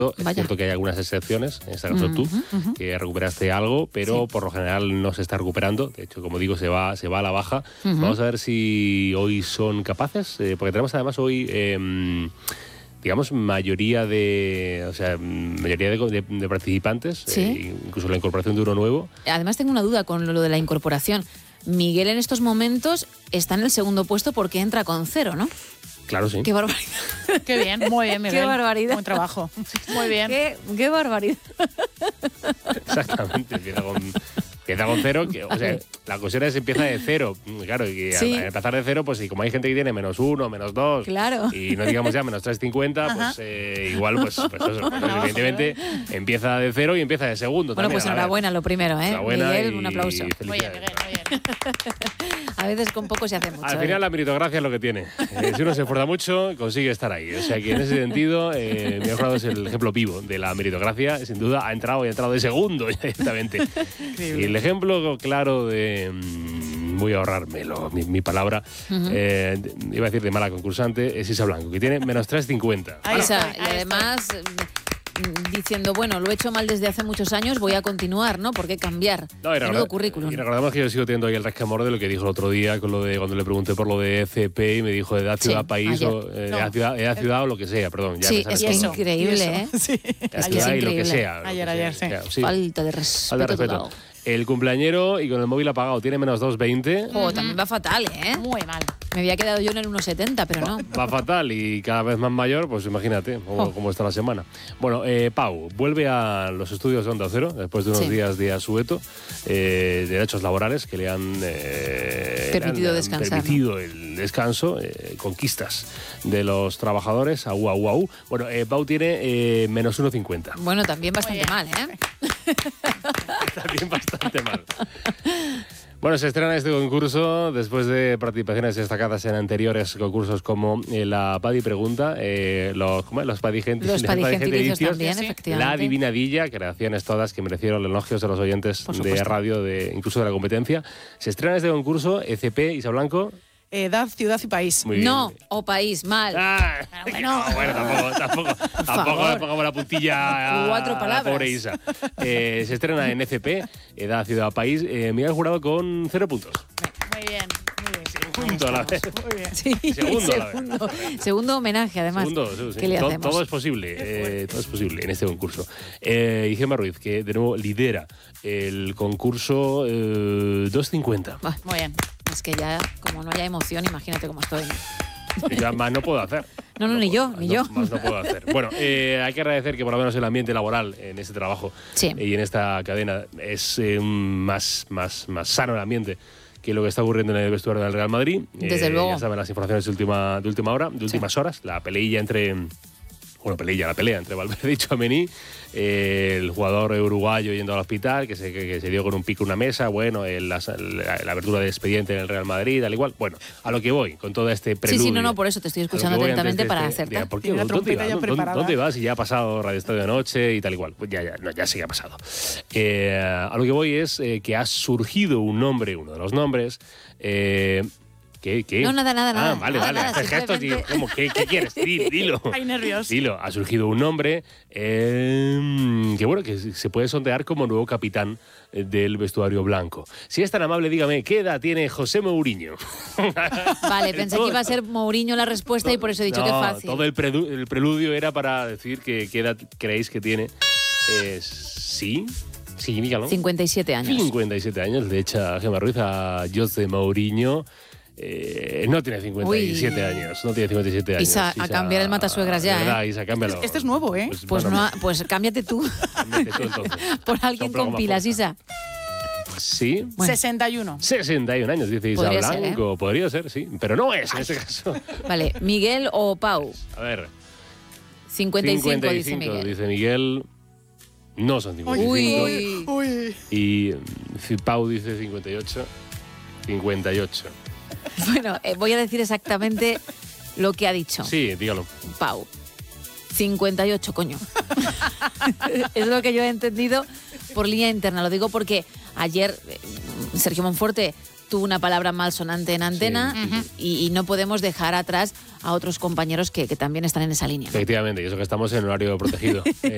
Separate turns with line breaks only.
Es cierto que hay algunas excepciones, en este caso tú, que recuperaste algo, pero por lo general no se está recuperando. De hecho, como digo, se va a la baja. Vamos a ver si hoy son capaces, porque tenemos además hoy, digamos, mayoría de participantes, incluso la incorporación de uno nuevo.
Además tengo una duda con lo de la incorporación. Miguel en estos momentos está en el segundo puesto porque entra con 0, ¿no?
Claro, sí.
¡Qué barbaridad!
Qué bien, muy bien, Miguel.
¡Qué barbaridad!
Buen trabajo. Muy bien.
¡Qué barbaridad!
Exactamente, empieza con 0, o sea, la cuestión es empieza de 0, claro, y al empezar de 0, pues y como hay gente que tiene -1, -2,
claro,
y no digamos ya -350, pues igual, pues eso, evidentemente empieza de 0 y empieza de segundo.
Bueno,
también,
pues enhorabuena lo primero,
Miguel,
un aplauso.
Muy bien, Miguel, muy bien.
A veces con poco se hace mucho.
Al final la meritocracia es lo que tiene. Si uno se esfuerza mucho, consigue estar ahí. O sea que en ese sentido, Miguel Jurado es el ejemplo vivo de la meritocracia. Sin duda ha entrado de segundo directamente. Y el ejemplo claro de... voy a ahorrármelo, mi palabra. Iba a decir de mala concursante, es Isa Blanco, que tiene -350.
Isa, y además... diciendo, bueno, lo he hecho mal desde hace muchos años, voy a continuar, ¿no? ¿Por qué cambiar? Menudo currículum.
Y recordamos que yo sigo teniendo ahí el resquemor de lo que dijo el otro día con lo de cuando le pregunté por lo de ECP y me dijo edad, ciudad, país o edad, ciudad o lo que sea, perdón. Ya
sí, es que es increíble, ¿eh?
Sí. Es ciudad y lo que sea.
Ayer, sí.
Falta de respeto.
El cumpleañero y con el móvil apagado tiene -220.
También va fatal, ¿eh?
Muy mal.
Me había quedado yo en el 1,70, pero no.
Va fatal y cada vez más mayor, pues imagínate cómo está la semana. Bueno, Pau vuelve a los estudios de Onda Cero después de unos días de asueto, de derechos laborales que le han
permitido descansar.
Permitido el descanso, conquistas de los trabajadores. Au. Bueno, Pau tiene -1,50.
Bueno, también bastante mal, ¿eh?
También bastante mal. Bueno, se estrena este concurso después de participaciones destacadas en anteriores concursos como la Padi Pregunta, los Padi
Gentilicios también, efectivamente.
La Adivinadilla, creaciones todas que merecieron elogios de los oyentes de radio, incluso de la competencia. Se estrena este concurso, ECP, Isa Blanco.
Edad, ciudad y país.
No, o país, mal.
Bueno, tampoco le pongamos la puntilla a
4 palabras.
La pobre Isa. Se estrena en ECP, edad, ciudad, país. Miguel Jurado con 0 puntos.
Muy bien.
Segundo a la vez.
Muy bien.
Sí, segundo homenaje, además. ¿Qué le hacemos?
Todo es posible. Todo es posible en este concurso. Y Gemma Ruiz, que de nuevo lidera el concurso 250.
Muy bien. Es que ya, como no haya emoción, imagínate cómo estoy.
Ya más no puedo hacer.
No, ni yo.
Más no puedo hacer. Bueno, hay que agradecer que por lo menos el ambiente laboral en este trabajo y en esta cadena es más sano el ambiente que lo que está ocurriendo en el vestuario del Real Madrid.
Desde luego.
Ya saben las informaciones de última hora, de últimas horas, la pelea entre Valverde y Tchouaméni, el jugador uruguayo yendo al hospital, que se dio con un pico en una mesa, bueno, la abertura de expediente en el Real Madrid, al igual. Bueno, a lo que voy, con todo este preludio.
Sí, por eso te estoy escuchando atentamente para acertar.
¿Por qué? ¿Dónde vas? Si ya ha pasado Radio Estadio de Noche y tal igual. Pues ya sí que ha pasado. A lo que voy es que ha surgido un nombre, uno de los nombres, ¿Qué?
No, nada.
Vale. Haces gestos, tío. ¿Cómo? ¿Qué quieres? Dilo.
Hay nervios.
Dilo. Ha surgido un nombre que se puede sondear como nuevo capitán del vestuario blanco. Si es tan amable, dígame, ¿qué edad tiene José Mourinho?
Vale, pensé que iba a ser Mourinho la respuesta y por eso he dicho que fácil.
Todo el preludio era para decir qué edad creéis que tiene. Sí, dígalo.
57 años.
57 años, le echa Gemma Ruiz a José Mourinho. No tiene 57 años. No tiene 57 años.
Isa, a cambiar el matasuegras ya,
¿verdad, Isa, cámbialo.
Este es nuevo, ¿eh?
Pues cámbiate tú.
Cámbiate tú, entonces.
Por alguien con pilas, Isa.
Sí.
Bueno. 61
años, dice Isa Blanco. Podría ser, sí. Pero no es, en este caso.
Vale, ¿Miguel o Pau?
A ver.
55 dice Miguel.
Dice Miguel. No son 55.
Uy.
Y Pau dice 58. 58.
Bueno, voy a decir exactamente lo que ha dicho.
Sí, dígalo.
Pau. 58, coño. Es lo que yo he entendido por línea interna. Lo digo porque ayer Sergio Monforte tuvo una palabra malsonante en antena y no podemos dejar atrás a otros compañeros que también están en esa línea, ¿no?
Efectivamente, y eso que estamos en horario protegido.